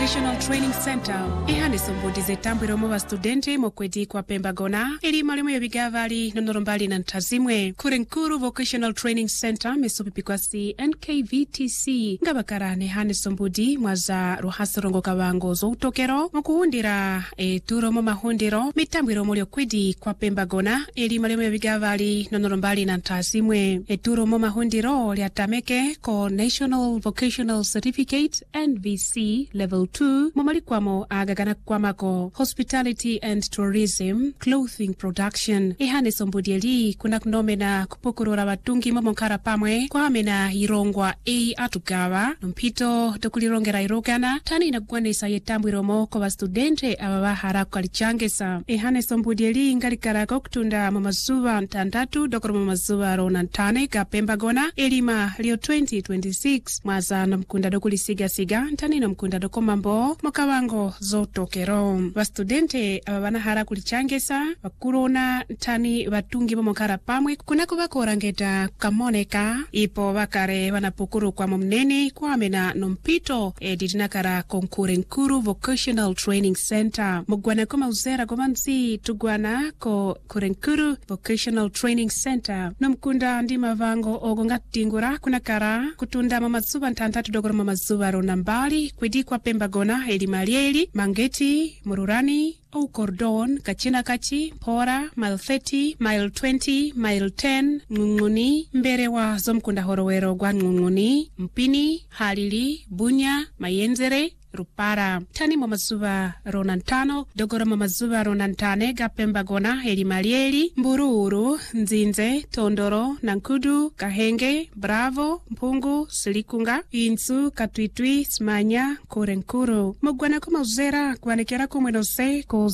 Vocational Training Center ihani sombudize tambwiro mu studenti mokwedi kwa Pemba gona ili malimu yobigavali nonorombali na ntazimwe Kurenkuru Vocational Training Center mesopipikwasi NKVTC ngabakarane hani sombudi mwaza ruhasirongo kabango zo utokero mukuhundira turo mu mahundiro mitambwiro mulio kwedi kwa Pemba gona ili malimu yobigavali nonorombali na ntazimwe turo mu mahundiro lyatameke ko National Vocational Certificate NVC Level 2 momalikwamo agagana kwamako Hospitality and Tourism Clothing Production ihane sombudieli kuna kunomena kupukurura batungi momonkara pamwe kwa amena irongwa atugawa mpito tokulirongera irogana tani inagwanisa yetambwiromo kwa studente ababahara kwalichangesa ihane sombudieli ngalikarako kutunda mamazuwa ntandatu dokoro mamazuwa ronantane ka Pemba gona elima lio 2026 mwaza na mkunda dokulisiga siga tani na mkunda dokomambo mokawango zotokero bastudente ababanahara kulichangesa bakurona tani batungi bomokara pamwe kunako bakorangeta kamoneka ipo bakare banapukuru kwa mumnene kwa amena nompito ditinakara Kurenkuru Vocational Training Center mugwana koma uzera gomanzi tugwana ko Kurenkuru Vocational Training Center nomkunda ndima vango ogongatingura kunakara kutunda mamazuba ntantatu dogoro mamazuba ronambali kwedi kwa Pemba gona elimalieli Mangeti Mururani au Cordon Kachina Kachi Pora Mile 30 Mile 20 Mile 10 Ngunguni mbere wa zomkunda horowero gwa Ngunguni Mpini Halili Bunya Mayenzere Rupara tani mamazuba ronantano dogoro mamazuba ronantane ga Pemba gona elimalieli Mbururu Nzinze Tondoro Nankudu Kahenge Bravo Mpungu Silikunga Insu Katwitwi Smanya Kurenkuru mugwana kuma uzera kwanekera kumwenose ko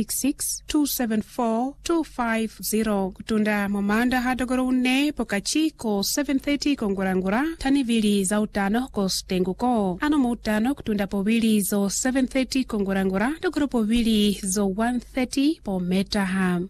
066-274-250 kutunda momanda hadogoro une pokachi ko 730 kongurangura tani vili za utano ko stenguko ano muutano kutunda povili zo 730 kongurangura dogoro povili zo 130 po metaham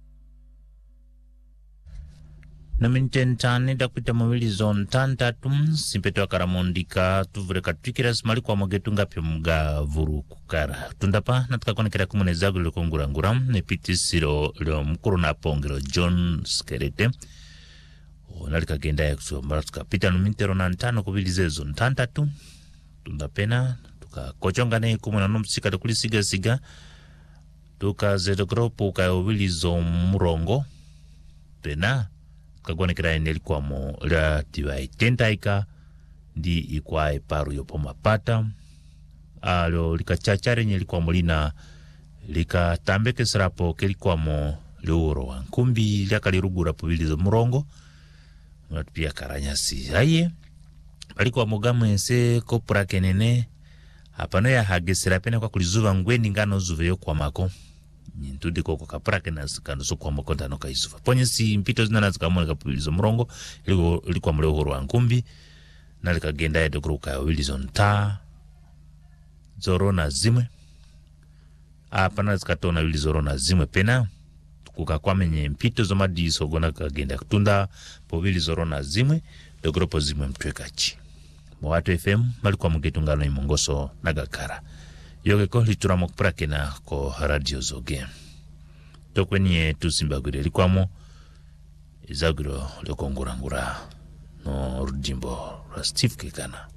na mintentane dakuita mawili zon tantatu simpeto akaramondika tuvureka tukira smali kwa mogetunga pyo mga vuru kukara tundapa natuka konekera kumunezagu lukongurangura nepitisiro leo mkuru na pongero John Skerete onalika genda ya kusomba tukapita numintero na ntano kubili zon tantatu tundapena tuka kochongane kumuna numsika tukulisiga siga tuka zedokropo kaya ubili zo murongo pena kagwanekera eneli kwa mo la tiwa itentaika ndi ikwae paru yopo mapata alo likachachare nye likuwa molina lika tambeke sarapo ke likuwa mo leuro wankumbi liaka lirugura povilizo murongo pia karanyasi aye palikuwa mogamu ense kopura kenene hapano ya hagesera pene kwa kulizuva ngweni ngano zuve yo kwa mako ntundi koko kaprake na sikano so kwa makonda no kaisufa ponye si mpito zinana zikamona kapulizo murongo ilikuwa mleo horo wankumbi na likagenda ya dokruka Wilson ta zorona zimwe apana zikatona Wilson zimwe pena kuka menye mpito zomadi sogona kagenda kutunda po Wilson zimwe dokropo zimwe mtwekachi Mwatu FM malikuwa mgetungano imongoso nagakara yogeko lituramo kuprake na ko radio zoge tokwenye tusimbagure likwamo izaguro lokongurangura no rudimbo Steve Kekana